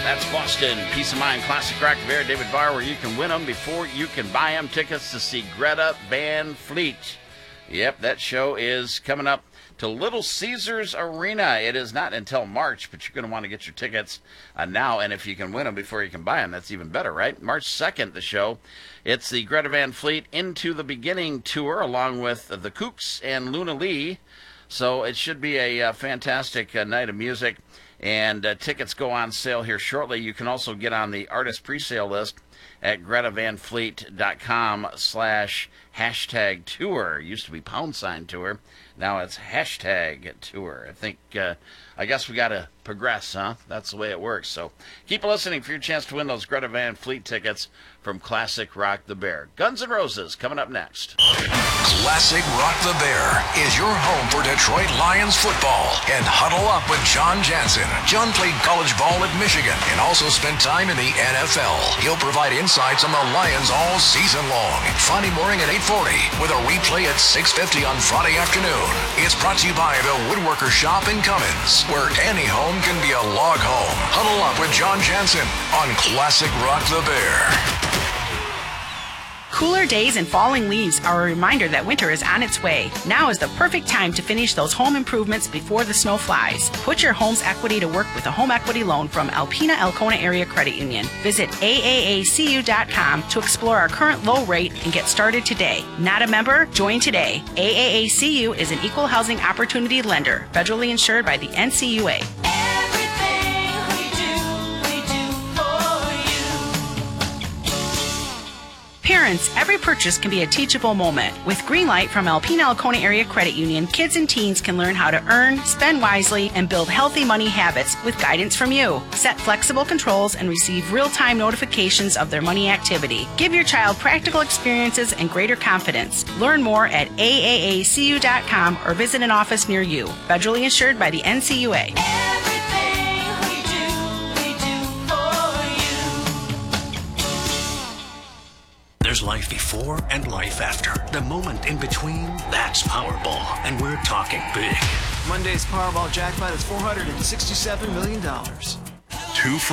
That's Boston. Peace of Mind Classic Rock the Bear, David Barr, where you can win them before you can buy them. Tickets to see Greta Van Fleet. Yep, that show is coming up to Little Caesars Arena. It is not until March, but you're going to want to get your tickets now. And if you can win them before you can buy them, that's even better, right? March 2nd, the show. It's the Greta Van Fleet Into the Beginning tour, along with the Kooks and Luna Lee. So it should be a fantastic night of music. And tickets go on sale here shortly. You can also get on the artist pre-sale list at GretaVanFleet.com/#tour. Used to be #tour. Now it's #tour. I guess we got to progress, huh? That's the way it works. So keep listening for your chance to win those Greta Van Fleet tickets from Classic Rock the Bear. Guns N' Roses coming up next. Classic Rock the Bear is your home for Detroit Lions football. And huddle up with John Jansen. John played college ball at Michigan and also spent time in the NFL. He'll provide insights on the Lions all season long. Friday morning at 8:40 with a replay at 6:50 on Friday afternoon. It's brought to you by the Woodworker Shop in Cummins, where any home can be a log home. Huddle up with John Jansen on Classic Rock the Bear. Cooler days and falling leaves are a reminder that winter is on its way. Now is the perfect time to finish those home improvements before the snow flies. Put your home's equity to work with a home equity loan from Alpena Elkona Area Credit Union. Visit AAACU.com to explore our current low rate and get started today. Not a member? Join today. AAACU is an equal housing opportunity lender, federally insured by the NCUA. Parents, every purchase can be a teachable moment. With Greenlight from Alpena Elkona Area Credit Union, kids and teens can learn how to earn, spend wisely, and build healthy money habits with guidance from you. Set flexible controls and receive real-time notifications of their money activity. Give your child practical experiences and greater confidence. Learn more at AAACU.com or visit an office near you. Federally insured by the NCUA. There's life before and life after. The moment in between, that's Powerball. And we're talking big. Monday's Powerball jackpot is $467 million. Two